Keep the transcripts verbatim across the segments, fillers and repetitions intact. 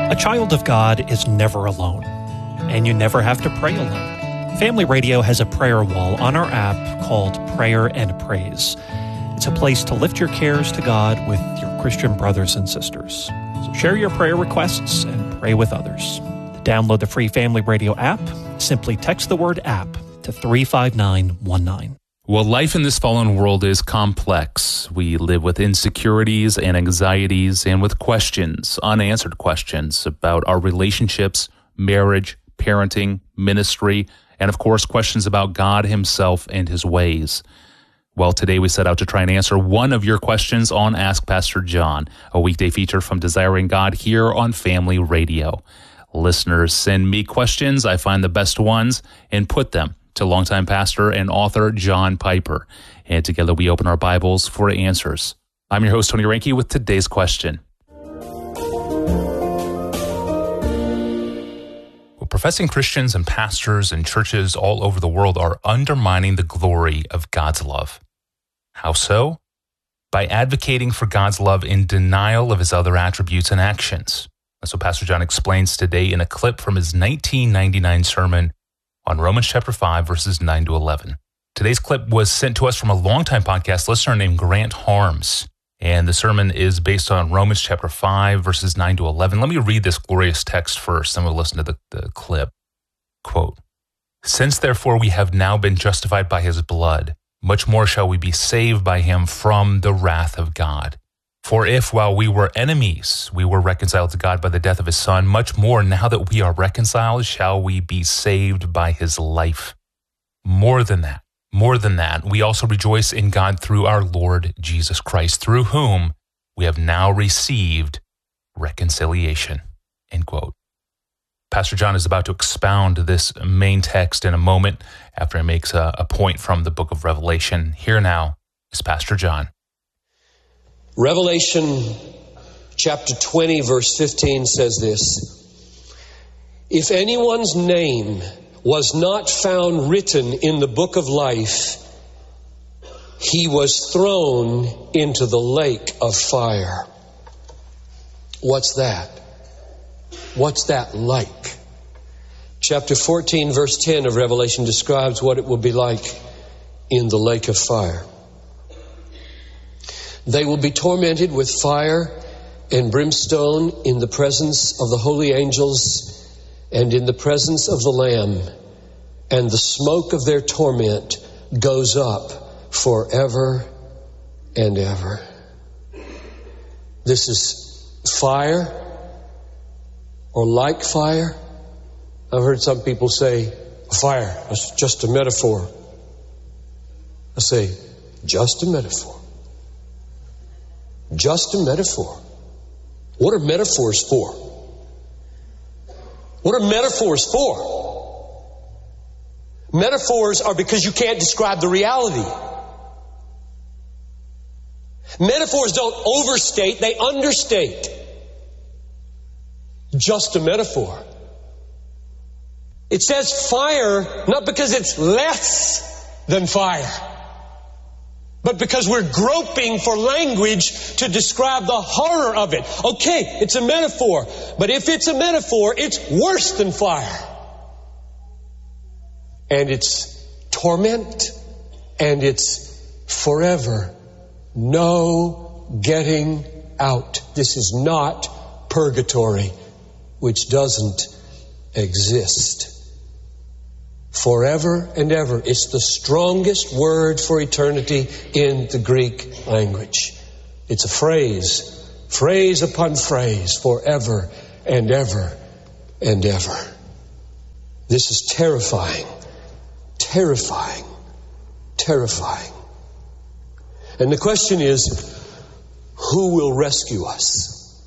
A child of God is never alone, and you never have to pray alone. Family Radio has a prayer wall on our app called Prayer and Praise. It's a place to lift your cares to God with your Christian brothers and sisters. So share your prayer requests and pray with others. To download the free Family Radio app, simply text the word app to three five nine one nine. Well, life in this fallen world is complex. We live with insecurities and anxieties and with questions, unanswered questions about our relationships, marriage, parenting, ministry, and of course, questions about God himself and his ways. Well, today we set out to try and answer one of your questions on Ask Pastor John, a weekday feature from Desiring God here on Family Radio. Listeners send me questions, I find the best ones, and put them to longtime pastor and author John Piper. And together we open our Bibles for answers. I'm your host, Tony Reinke, with today's question. Well, professing Christians and pastors and churches all over the world are undermining the glory of God's love. How so? By advocating for God's love in denial of his other attributes and actions. That's what Pastor John explains today in a clip from his nineteen ninety-nine sermon on Romans chapter five, verses nine to eleven. Today's clip was sent to us from a longtime podcast listener named Grant Harms, and the sermon is based on Romans chapter five, verses nine to eleven. Let me read this glorious text first, then we'll listen to the, the clip. Quote, "Since therefore we have now been justified by his blood, much more shall we be saved by him from the wrath of God. For if, while we were enemies, we were reconciled to God by the death of his Son, much more, now that we are reconciled, shall we be saved by his life. More than that, more than that, we also rejoice in God through our Lord Jesus Christ, through whom we have now received reconciliation." End quote. Pastor John is about to expound this main text in a moment after he makes a, a point from the book of Revelation. Here now is Pastor John. Revelation chapter twenty, verse fifteen says this: "If anyone's name was not found written in the book of life, he was thrown into the lake of fire." What's that? What's that like? Chapter fourteen, verse ten of Revelation describes what it will be like in the lake of fire. "They will be tormented with fire and brimstone in the presence of the holy angels and in the presence of the Lamb, and the smoke of their torment goes up forever and ever." This is fire, or like fire. I've heard some people say, fire, that's just a metaphor. I say, just a metaphor. Just a metaphor. What are metaphors for? What are metaphors for? Metaphors are because you can't describe the reality. Metaphors don't overstate, they understate. Just a metaphor. It says fire, not because it's less than fire, but because we're groping for language to describe the horror of it. Okay, it's a metaphor, but if it's a metaphor, it's worse than fire. And it's torment, and it's forever. No getting out. This is not purgatory, which doesn't exist. Forever and ever. It's the strongest word for eternity in the Greek language. It's a phrase, phrase upon phrase, forever and ever and ever. This is terrifying, terrifying, terrifying. And the question is, who will rescue us?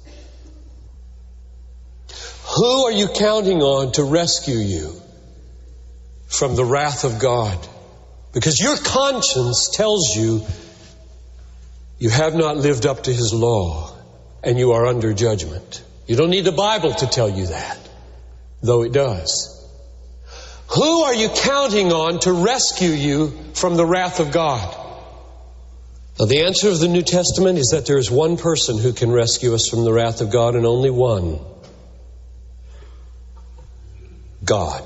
Who are you counting on to rescue you from the wrath of God? Because your conscience tells you you have not lived up to his law and you are under judgment. You don't need the Bible to tell you that, though it does. Who are you counting on to rescue you from the wrath of God? Now, the answer of the New Testament is that there is one person who can rescue us from the wrath of God, and only one. God.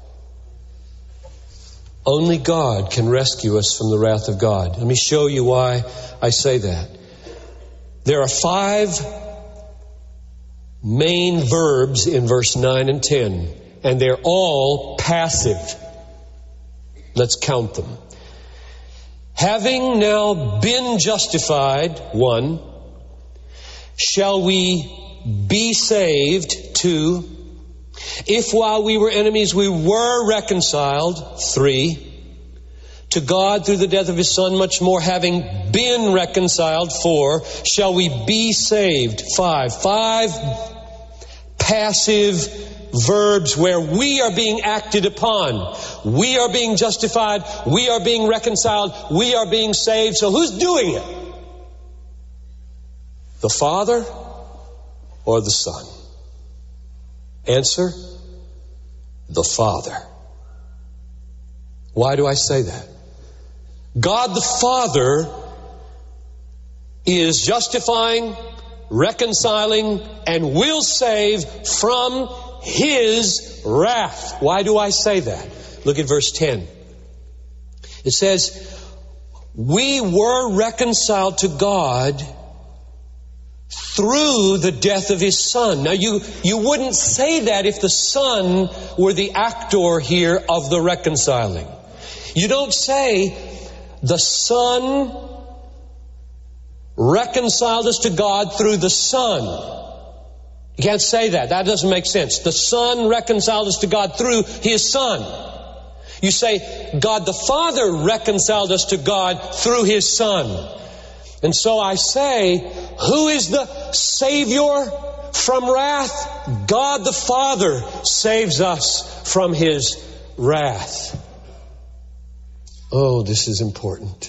Only God can rescue us from the wrath of God. Let me show you why I say that. There are five main verbs in verse nine and ten, and they're all passive. Let's count them. Having now been justified, one. Shall we be saved, two. If while we were enemies we were reconciled, three. To God through the death of His Son, much more having been reconciled, four. Shall we be saved, five. Five passive verbs where we are being acted upon. We are being justified. We are being reconciled. We are being saved. So who's doing it? The Father or the Son? Answer, the Father. Why do I say that? God the Father is justifying, reconciling, and will save from His wrath. Why do I say that? Look at verse ten. It says, we were reconciled to God through the death of His Son. Now you, you wouldn't say that if the Son were the actor here of the reconciling. You don't say the Son reconciled us to God through the Son. You can't say that. That doesn't make sense. The Son reconciled us to God through His Son. You say God the Father reconciled us to God through His Son. And so I say, who is the Savior from wrath? God the Father saves us from His wrath. Oh, this is important.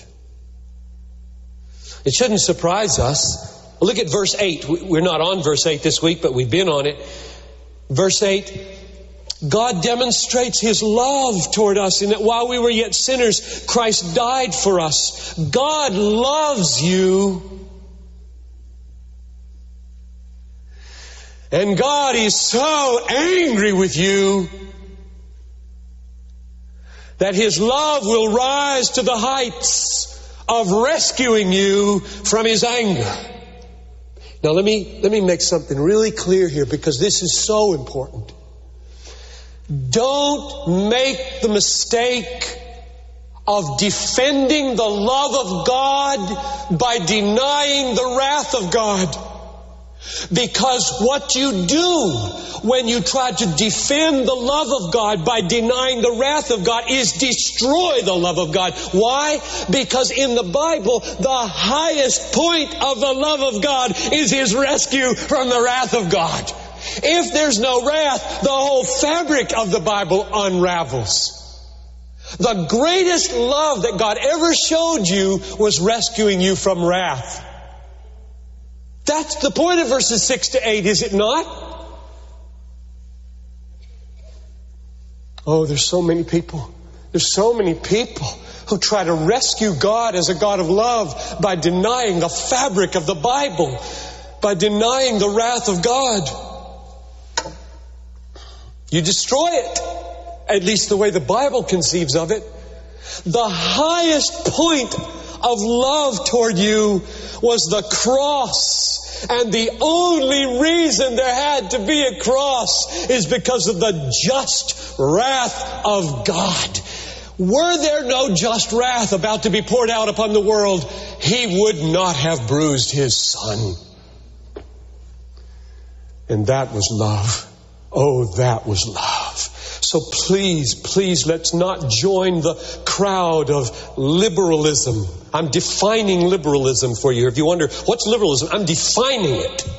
It shouldn't surprise us. Look at verse eight. We're not on verse eight this week, but we've been on it. Verse eight. God demonstrates His love toward us in that while we were yet sinners, Christ died for us. God loves you. And God is so angry with you that His love will rise to the heights of rescuing you from His anger. Now let me, let me make something really clear here, because this is so important. Don't make the mistake of defending the love of God by denying the wrath of God. Because what you do when you try to defend the love of God by denying the wrath of God is destroy the love of God. Why? Because in the Bible, the highest point of the love of God is His rescue from the wrath of God. If there's no wrath, the whole fabric of the Bible unravels. The greatest love that God ever showed you was rescuing you from wrath. That's the point of verses six to eight, is it not? Oh, there's so many people. There's so many people who try to rescue God as a God of love by denying the fabric of the Bible, by denying the wrath of God. You destroy it, at least the way the Bible conceives of it. The highest point of love toward you was the cross. And the only reason there had to be a cross is because of the just wrath of God. Were there no just wrath about to be poured out upon the world, He would not have bruised His Son. And that was love. Oh, that was love. So please, please, let's not join the crowd of liberalism. I'm defining liberalism for you. If you wonder, what's liberalism? I'm defining it.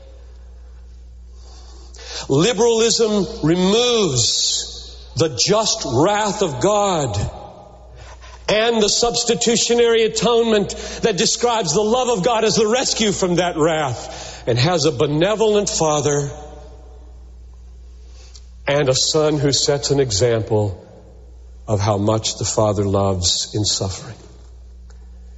Liberalism removes the just wrath of God and the substitutionary atonement that describes the love of God as the rescue from that wrath, and has a benevolent Father and a Son who sets an example of how much the Father loves in suffering.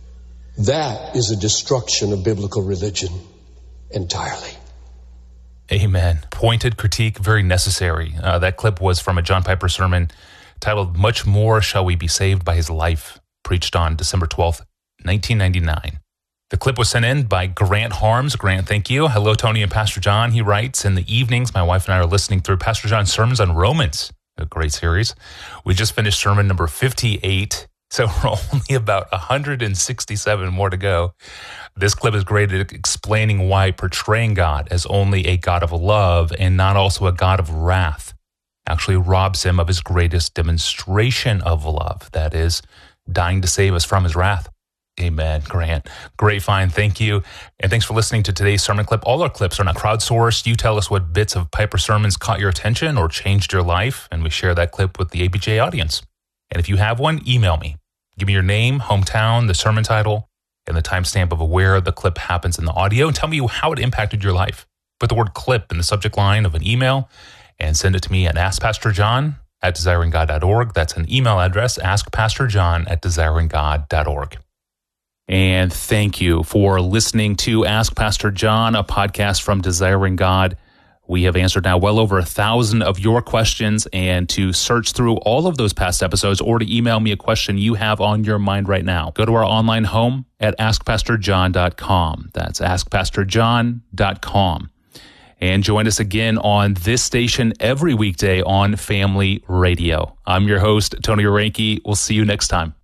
That is a destruction of biblical religion entirely. Amen. Pointed critique, very necessary. Uh, that clip was from a John Piper sermon titled, Much More Shall We Be Saved by His Life, preached on December twelfth, nineteen ninety-nine. The clip was sent in by Grant Harms. Grant, thank you. Hello, Tony and Pastor John. He writes, in the evenings, my wife and I are listening through Pastor John's sermons on Romans, a great series. We just finished sermon number fifty-eight, so we're only about one hundred sixty-seven more to go. This clip is great at explaining why portraying God as only a God of love and not also a God of wrath actually robs him of his greatest demonstration of love, that is, dying to save us from his wrath. Amen, Grant. Great find. Thank you. And thanks for listening to today's sermon clip. All our clips are not crowdsourced. You tell us what bits of Piper sermons caught your attention or changed your life, and we share that clip with the A B J audience. And if you have one, email me. Give me your name, hometown, the sermon title, and the timestamp of where the clip happens in the audio, and tell me how it impacted your life. Put the word clip in the subject line of an email and send it to me at askpastorjohn at desiring god dot org. That's an email address, askpastorjohn at desiring god dot org. And thank you for listening to Ask Pastor John, a podcast from Desiring God. We have answered now well over a thousand of your questions, and to search through all of those past episodes or to email me a question you have on your mind right now, go to our online home at ask pastor john dot com. That's ask pastor john dot com. And join us again on this station every weekday on Family Radio. I'm your host, Tony Orenke. We'll see you next time.